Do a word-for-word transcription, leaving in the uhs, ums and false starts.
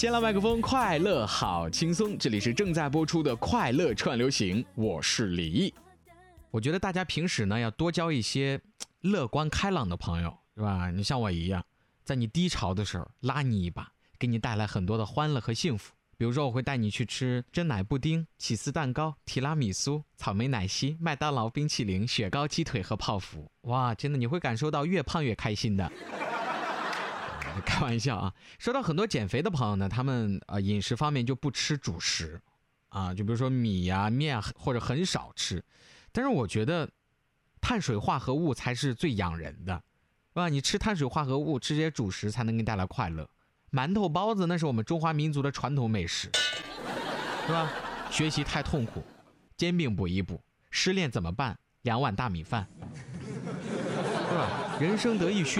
先来麦克风，快乐好轻松，这里是正在播出的快乐串流行，我是李毅。我觉得大家平时呢要多交一些乐观开朗的朋友，是吧？你像我一样，在你低潮的时候拉你一把，给你带来很多的欢乐和幸福。比如说我会带你去吃真奶布丁、起司蛋糕、提拉米苏、草莓奶昔、麦当劳冰淇淋、雪糕鸡腿和泡芙。哇，真的你会感受到越胖越开心的。开玩笑啊，说到很多减肥的朋友呢，他们呃饮食方面就不吃主食啊，就比如说米呀、啊、面啊，或者很少吃。但是我觉得碳水化合物才是最养人的，是吧？你吃碳水化合物，吃这些主食才能给你带来快乐。馒头包子那是我们中华民族的传统美食，是吧？学习太痛苦，煎饼补一补；失恋怎么办？两碗大米饭，是吧？人生得意须